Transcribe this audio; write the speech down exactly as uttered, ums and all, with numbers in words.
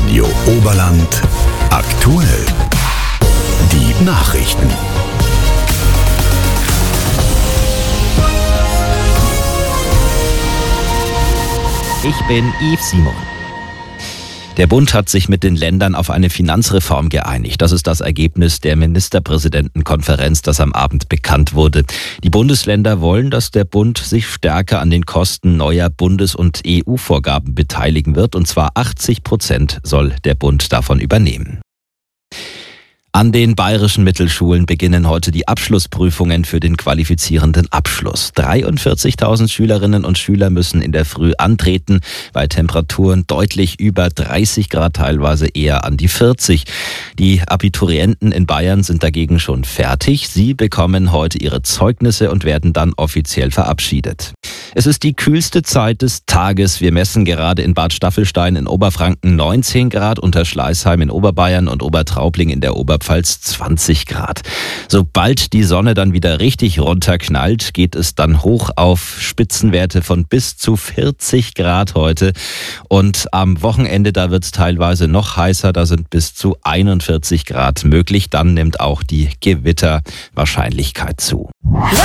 Radio Oberland aktuell. Die Nachrichten. Ich bin Yves Simon. Der Bund hat sich mit den Ländern auf eine Finanzreform geeinigt. Das ist das Ergebnis der Ministerpräsidentenkonferenz, das am Abend bekannt wurde. Die Bundesländer wollen, dass der Bund sich stärker an den Kosten neuer Bundes- und E U-Vorgaben beteiligen wird. Und zwar achtzig Prozent soll der Bund davon übernehmen. An den bayerischen Mittelschulen beginnen heute die Abschlussprüfungen für den qualifizierenden Abschluss. dreiundvierzigtausend Schülerinnen und Schüler müssen in der Früh antreten, bei Temperaturen deutlich über dreißig Grad, teilweise eher an die vierzig. Die Abiturienten in Bayern sind dagegen schon fertig. Sie bekommen heute ihre Zeugnisse und werden dann offiziell verabschiedet. Es ist die kühlste Zeit des Tages. Wir messen gerade in Bad Staffelstein in Oberfranken neunzehn Grad, unter Schleißheim in Oberbayern und Obertraubling in der Oberpfalz zwanzig Grad. Sobald die Sonne dann wieder richtig runterknallt, geht es dann hoch auf Spitzenwerte von bis zu vierzig Grad heute. Und am Wochenende, da wird es teilweise noch heißer, da sind bis zu einundvierzig Grad möglich. Dann nimmt auch die Gewitterwahrscheinlichkeit zu.